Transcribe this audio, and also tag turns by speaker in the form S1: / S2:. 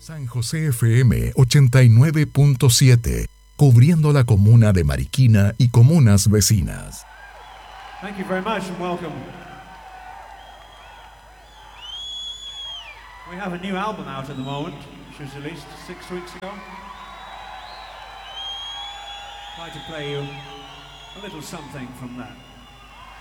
S1: San José FM 89.7, cubriendo la comuna de Mariquina y comunas vecinas.
S2: Thank you very much and welcome. We have a new album out at the moment, which was released 6 weeks ago. I'd like to play you a little something from that.